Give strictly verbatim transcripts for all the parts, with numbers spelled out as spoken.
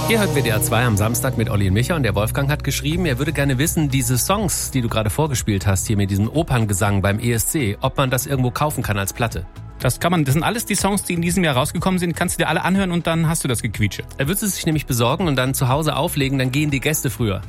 Hier hört W D R zwei am Samstag mit Olli und Micha und der Wolfgang hat geschrieben, er würde gerne wissen, diese Songs, die du gerade vorgespielt hast, hier mit diesem Operngesang beim E S C, ob man das irgendwo kaufen kann als Platte. Das kann man, das sind alles die Songs, die in diesem Jahr rausgekommen sind, kannst du dir alle anhören und dann hast du das Gequietsche. Er würde es sich nämlich besorgen und dann zu Hause auflegen, dann gehen die Gäste früher.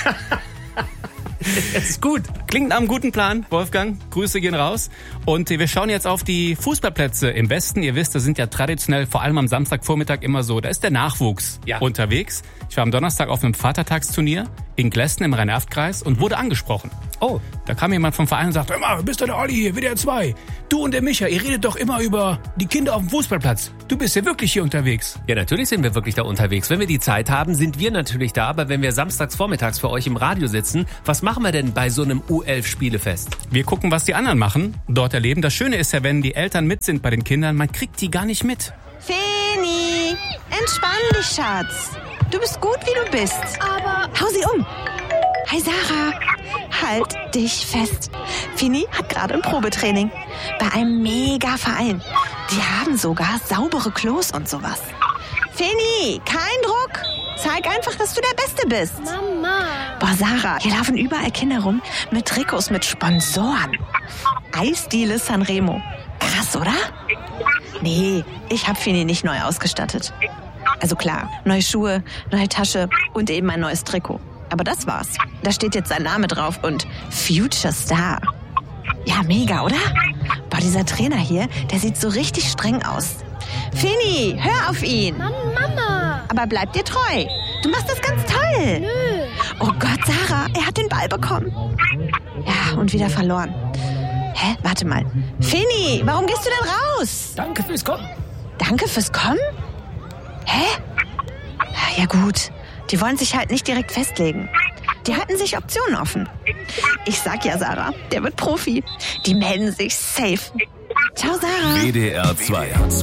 Das ist gut. Klingt nach einem guten Plan, Wolfgang. Grüße gehen raus. Und wir schauen jetzt auf die Fußballplätze im Westen. Ihr wisst, das sind ja traditionell vor allem am Samstagvormittag immer so, da ist der Nachwuchs ja. unterwegs. Ich war am Donnerstag auf einem Vatertagsturnier in Glesten im Rhein-Erft-Kreis und wurde angesprochen. Oh. Da kam jemand vom Verein und sagte, hör mal, bist du der Olli hier, W D R zwei? Du und der Micha, ihr redet doch immer über die Kinder auf dem Fußballplatz. Du bist ja wirklich hier unterwegs. Ja, natürlich sind wir wirklich da unterwegs. Wenn wir die Zeit haben, sind wir natürlich da. Aber wenn wir samstags vormittags für euch im Radio sitzen, was machen wir denn bei so einem U elf Spielefest? Wir gucken, was die anderen machen, dort erleben. Das Schöne ist ja, wenn die Eltern mit sind bei den Kindern, man kriegt die gar nicht mit. Feni, entspann dich, Schatz. Du bist gut, wie du bist. Aber... Hau sie um. Hi, Sarah. Halt dich fest. Fini hat gerade ein Probetraining. Bei einem Mega-Verein. Die haben sogar saubere Klos und sowas. Fini, kein Druck. Zeig einfach, dass du der Beste bist. Mama. Boah, Sarah, hier laufen überall Kinder rum mit Trikots mit Sponsoren. Eisdiele Sanremo. Krass, oder? Nee, ich hab Fini nicht neu ausgestattet. Also klar, neue Schuhe, neue Tasche und eben ein neues Trikot. Aber das war's. Da steht jetzt sein Name drauf und Future Star. Ja, mega, oder? Boah, dieser Trainer hier, der sieht so richtig streng aus. Fini, hör auf ihn. Mann, Mama. Aber bleib dir treu. Du machst das ganz toll. Nö. Oh Gott, Sarah, er hat den Ball bekommen. Ja, und wieder verloren. Hä, warte mal. Fini, warum gehst du denn raus? Danke fürs Kommen. Danke fürs Kommen? Hä? Ja gut, die wollen sich halt nicht direkt festlegen. Die halten sich Optionen offen. Ich sag ja, Sarah, der wird Profi. Die melden sich safe. Ciao, Sarah. W D R zwei.